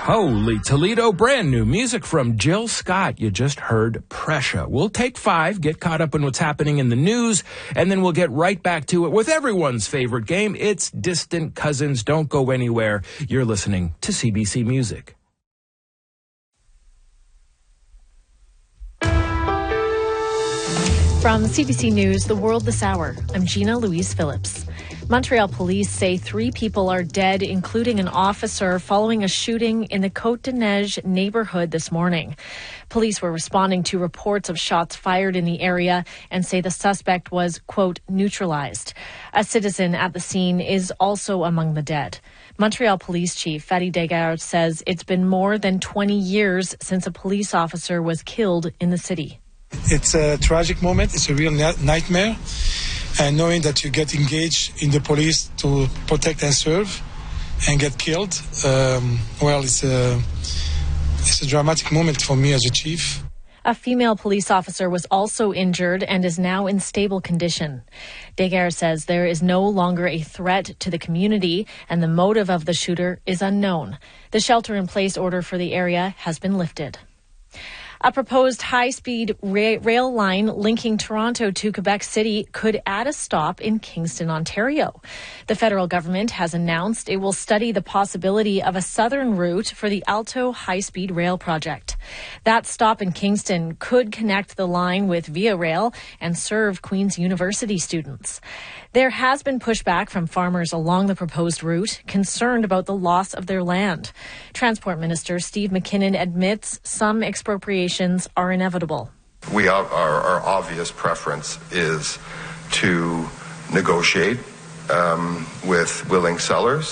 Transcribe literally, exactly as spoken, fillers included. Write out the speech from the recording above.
Holy Toledo, brand new music from Jill Scott. You just heard Pressure. We'll take five, get caught up on what's happening in the news, and then we'll get right back to it with everyone's favorite game. It's Distant Cousins. Don't go anywhere. You're listening to C B C Music. From C B C News, The World This Hour, I'm Gina Louise Phillips. Montreal police say three people are dead, including an officer, following a shooting in the Côte-des-Neiges neighborhood this morning. Police were responding to reports of shots fired in the area and say the suspect was, quote, neutralized. A citizen at the scene is also among the dead. Montreal Police Chief Fadi Desgares says it's been more than twenty years since a police officer was killed in the city. It's a tragic moment. It's a real nightmare. And knowing that you get engaged in the police to protect and serve and get killed, um, well, it's a, it's a dramatic moment for me as a chief. A female police officer was also injured and is now in stable condition. Desgares says there is no longer a threat to the community and the motive of the shooter is unknown. The shelter-in-place order for the area has been lifted. A proposed high-speed ra- rail line linking Toronto to Quebec City could add a stop in Kingston, Ontario. The federal government has announced it will study the possibility of a southern route for the Alto high-speed rail project. That stop in Kingston could connect the line with Via Rail and serve Queen's University students. There has been pushback from farmers along the proposed route, concerned about the loss of their land. Transport Minister Steve McKinnon admits some expropriations are inevitable. We are, our, our obvious preference is to negotiate um, with willing sellers.